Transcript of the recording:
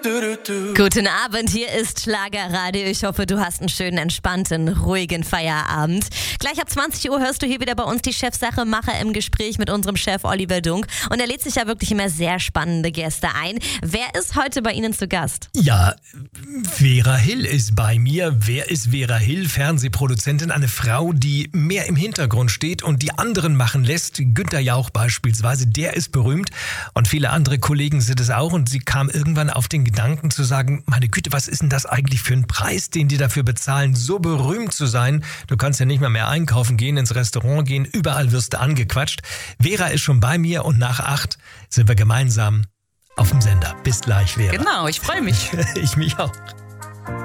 Guten Abend, hier ist Schlagerradio. Ich hoffe, du hast einen schönen, entspannten, ruhigen Feierabend. Gleich ab 20 Uhr hörst du hier wieder bei uns die Chefsache Macher im Gespräch mit unserem Chef Oliver Dunk. Und er lädt sich ja wirklich immer sehr spannende Gäste ein. Wer ist heute bei Ihnen zu Gast? Ja, Vera Hill ist bei mir. Wer ist Vera Hill? Fernsehproduzentin, eine Frau, die mehr im Hintergrund steht und die anderen machen lässt. Günther Jauch beispielsweise, der ist berühmt und viele andere Kollegen sind es auch. Und sie kam irgendwann auf den Gedanken zu sagen, meine Güte, was ist denn das eigentlich für ein Preis, den die dafür bezahlen, so berühmt zu sein? Du kannst ja nicht mal mehr einkaufen gehen, ins Restaurant gehen, überall wirst du angequatscht. Vera ist schon bei mir und nach 8 sind wir gemeinsam auf dem Sender. Bis gleich, Vera. Genau, ich freue mich. Ich mich auch.